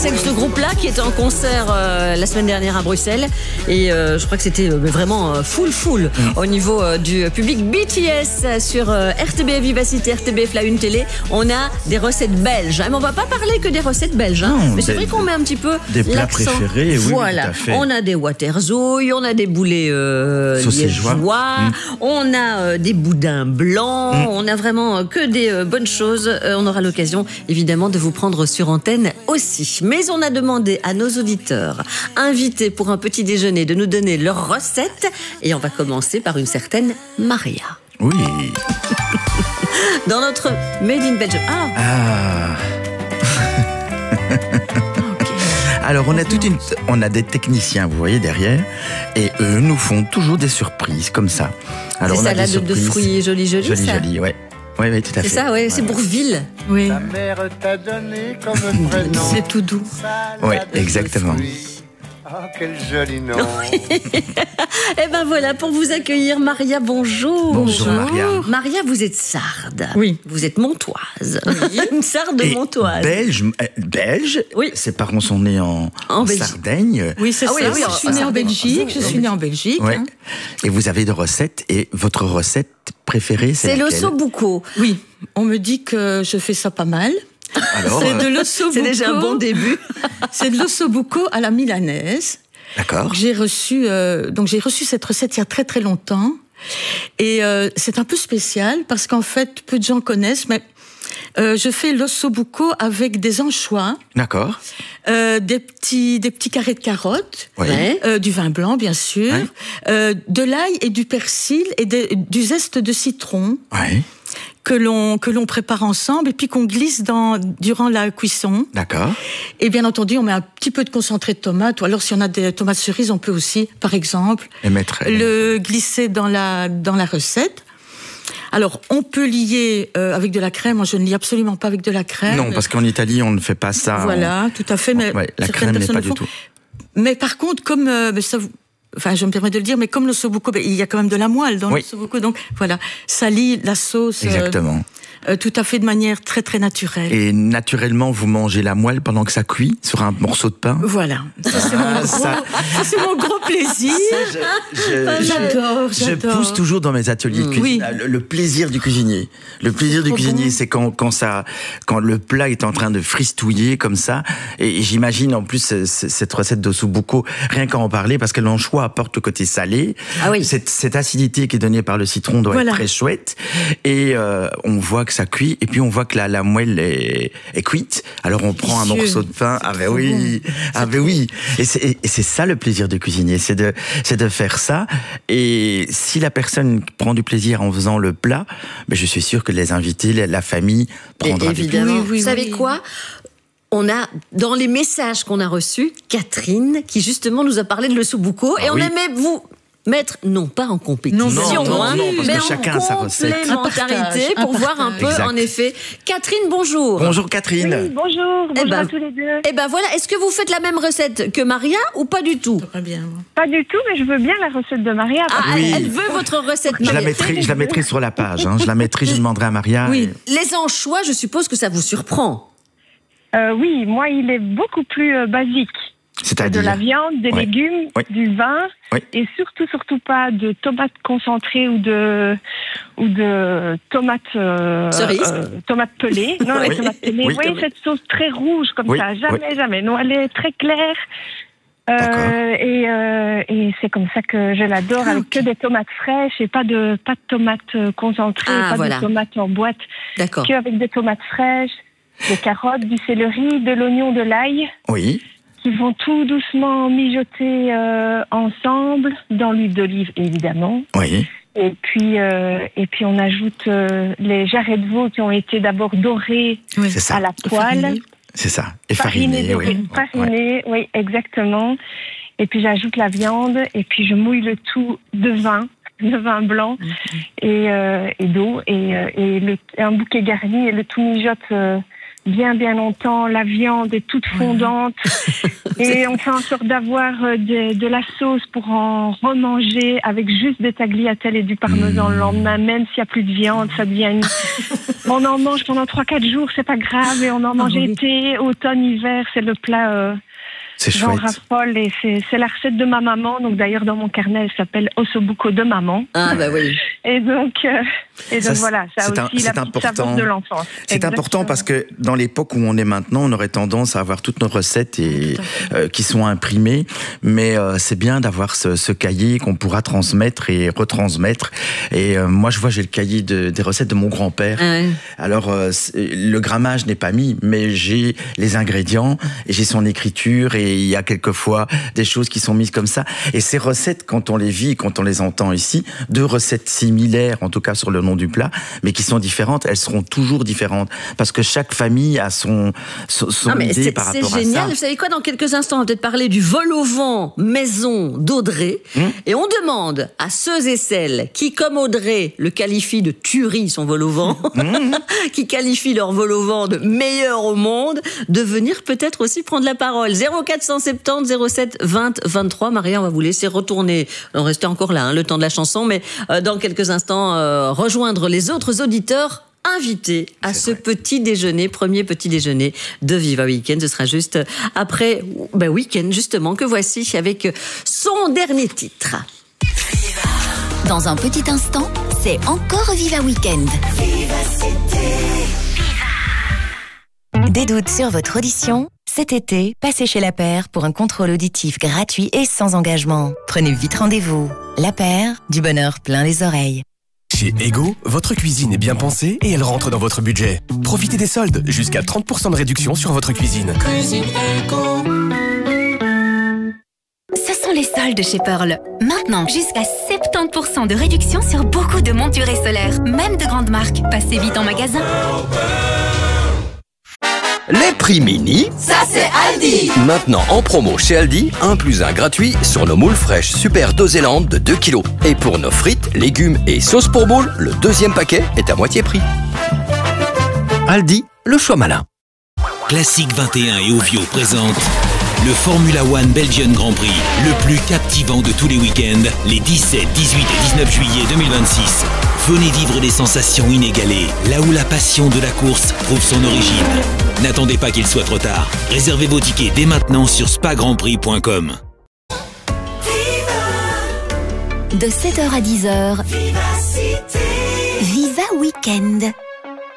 c'est ce groupe-là qui était en concert la semaine dernière à Bruxelles. Et je crois que c'était vraiment full au niveau du public. BTS sur RTBF Vivacité, RTBF La Une Télé. On a des recettes belges. Mais on va pas parler que des recettes belges. Mais c'est vrai qu'on met un petit peu des plats l'accent. préférés, oui, voilà. tout à fait. On a des waterzouilles, on a des boulets saucissois. On a des boudins blancs. On a vraiment que des bonnes choses. On aura l'occasion, évidemment, de vous prendre sur antenne aussi. Mais on a demandé à nos auditeurs invités pour un petit déjeuner de nous donner leurs recettes. Et on va commencer par une certaine Maria. Oui. Dans notre Made in Belgium. Alors, on a des techniciens, vous voyez, derrière, et eux nous font toujours des surprises, comme ça. Alors, c'est salade de fruits jolie, ça. Jolie, ouais. Oui, tout à fait. C'est ça, ouais, c'est Bourville. Oui. Ta mère t'a donné comme prénom. C'est tout doux. Oui, exactement. Ah, quel joli nom. Eh ben voilà, pour vous accueillir, Maria, bonjour. Bonjour, Maria. Maria, vous êtes sarde. Oui. Vous êtes montoise. Une sarde Et montoise. belge. Oui. Ses parents sont nés en Belgique. Sardaigne. Oui, c'est Ah ça. oui, Je suis née en Belgique. Je suis née en Belgique. Ouais. Et vous avez des recettes, et votre recette préférée, c'est C'est laquelle? l'ossobuco. Oui. On me dit que je fais ça pas mal. Alors, C'est de l'ossobuco. C'est déjà un bon début. C'est de l'ossobuco à la milanaise. d'accord. J'ai reçu cette recette il y a très très longtemps. Et c'est un peu spécial parce qu'en fait, peu de gens connaissent, mais je fais l'ossobuco avec des anchois, D'accord. des petits carrés de carottes, Oui. du vin blanc bien sûr, de l'ail et du persil et du zeste de citron Oui. que l'on prépare ensemble et puis qu'on glisse durant la cuisson. D'accord. Et bien entendu, on met un petit peu de concentré de tomate, ou alors si on a des tomates cerises, on peut aussi, par exemple, Et mettre le glisser dans la recette. Alors, on peut lier avec de la crème. Moi, je ne lie absolument pas avec de la crème. Non, parce qu'en Italie, on ne fait pas ça. Voilà, tout à fait. Mais Ouais, la certaines crème n'est personnes pas le du font. tout. Mais par contre, comme je me permets de le dire, mais comme l'ossobuco, il y a quand même de la moelle dans l'ossobuco, donc voilà, ça lie la sauce. Exactement. Tout à fait de manière très très naturelle. Et naturellement, vous mangez la moelle pendant que ça cuit sur un morceau de pain. Voilà, ça c'est mon gros plaisir. J'adore. Je pousse toujours dans mes ateliers de cuisine le plaisir du cuisinier. Le plaisir du cuisinier, c'est quand le plat est en train de fristouiller comme ça. Et j'imagine en plus cette recette d'ossobuco, rien qu'à en parler, parce que l'anchois apporte le côté salé. Ah oui. Cette acidité qui est donnée par le citron doit être très chouette. Et on voit que ça cuit, et puis on voit que la moelle est cuite. Alors on prend un morceau de pain. Ah ben oui. Et c'est ça le plaisir du cuisinier, c'est de faire ça. Et si la personne prend du plaisir en faisant le plat, ben je suis sûr que les invités, la famille prendra du plaisir. Évidemment. Vous savez quoi ? On a, dans les messages qu'on a reçus, Catherine, qui justement nous a parlé de l'ossobuco, et on aimait vous mettre, non pas en compétition, non, parce mais que chacun a sa en recette. complémentarité, pour voir un peu, Exact. en effet. Catherine, bonjour. Bonjour Catherine. Oui, bonjour à tous les deux. Eh ben voilà, est-ce que vous faites la même recette que Maria ou pas du tout ? Très bien. Pas du tout, mais je veux bien la recette de Maria. Elle veut votre recette. Je Maria. la mettrai sur la page. Je la mettrai, je demanderai à Maria. Oui. Les anchois, je suppose que ça vous surprend. Oui, moi, il est beaucoup plus basique. C'est-à-dire De la viande, des légumes, du vin, et surtout pas de tomates concentrées ou de tomates tomates pelées. Non, les tomates pelées. Vous voyez cette sauce très rouge comme ça, jamais. Non, elle est très claire. Et c'est comme ça que je l'adore, avec que des tomates fraîches et pas de tomates concentrées, de tomates en boîte. D'accord. Que avec des tomates fraîches, des carottes, du céleri, de l'oignon, de l'ail. Oui. Qui vont tout doucement mijoter ensemble, dans l'huile d'olive évidemment. Oui. Et puis on ajoute les jarrets de veau qui ont été d'abord dorés à la poêle. C'est ça. Et farinés. Farinés, oui, exactement. Et puis j'ajoute la viande et puis je mouille le tout de vin blanc et d'eau et un bouquet garni et le tout mijote bien longtemps. La viande est toute fondante. Et on fait en sorte d'avoir de la sauce pour en remanger avec juste des tagliatelles et du parmesan le lendemain. Même s'il n'y a plus de viande, ça devient on en mange pendant 3-4 jours, c'est pas grave. Et on en mange été, automne, hiver. C'est le plat... J'en raffole et c'est la recette de ma maman. Donc d'ailleurs dans mon carnet, elle s'appelle ossobuco de maman. Ah bah oui. Et donc voilà, ça aussi la petite saveur de l'enfance. C'est important parce que dans l'époque où on est maintenant, on aurait tendance à avoir toutes nos recettes qui sont imprimées. Mais c'est bien d'avoir ce cahier qu'on pourra transmettre et retransmettre. Et moi, j'ai le cahier des recettes de mon grand-père. Alors le grammage n'est pas mis, mais j'ai les ingrédients et j'ai son écriture. Et il y a quelquefois des choses qui sont mises comme ça. Et ces recettes, quand on les vit, quand on les entend ici, 2 recettes similaires, en tout cas sur le nom du plat, mais qui sont différentes, elles seront toujours différentes. Parce que chaque famille a son idée par rapport à ça. C'est génial. Vous savez quoi, dans quelques instants, on va peut-être parler du vol au vent maison d'Audrey. Et on demande à ceux et celles qui, comme Audrey, le qualifient de tuerie, son vol au vent, qui qualifient leur vol au vent de meilleur au monde, de venir peut-être aussi prendre la parole. 0470 07 20 23. Maria, on va vous laisser retourner. On restait encore là, le temps de la chanson, mais dans quelques instants, rejoindre les autres auditeurs invités à ce petit déjeuner, premier petit déjeuner de Viva Weekend. Ce sera juste après Weekend, justement, que voici avec son dernier titre. Dans un petit instant, c'est encore Viva Weekend. Des doutes sur votre audition? Cet été, passez chez La Paire pour un contrôle auditif gratuit et sans engagement. Prenez vite rendez-vous. La Paire, du bonheur plein les oreilles. Chez Ego, votre cuisine est bien pensée et elle rentre dans votre budget. Profitez des soldes, jusqu'à 30% de réduction sur votre cuisine. Cuisine Ego. Ce sont les soldes chez Pearl. Maintenant, jusqu'à 70% de réduction sur beaucoup de montures et solaires, même de grandes marques. Passez vite en magasin. Les prix mini, ça c'est Aldi. Maintenant en promo chez Aldi, 1 + 1 gratuit sur nos moules fraîches Super Dosélande de 2 kg. Et pour nos frites, légumes et sauces pour boules, le 2e paquet est à moitié prix. Aldi, le choix malin. Classique 21 et Ovio présente le Formula One Belgian Grand Prix, le plus captivant de tous les week-ends, les 17, 18 et 19 juillet 2026. Venez vivre des sensations inégalées, là où la passion de la course trouve son origine. N'attendez pas qu'il soit trop tard. Réservez vos tickets dès maintenant sur spagrandprix.com. De 7h à 10h, Viva Weekend.